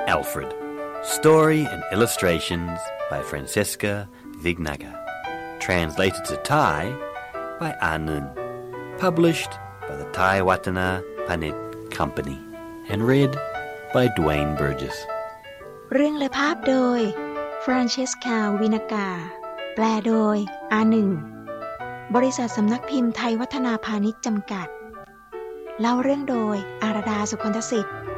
Alfred. Story and illustrations by Francesca Vignaga. Translated to Thai by Anun. Published by the Thai Watana Panit Company. And read by Dwayne Burgess. เรื่องและภาพโดย Francesca Vignaga แปลโดยอาหนึ่งบริษัทสำนักพิมพ์ไทยวัฒนาพาณิชย์จำกัดเล่าเรื่องโดยอาราดา สุคนทสิทธิ์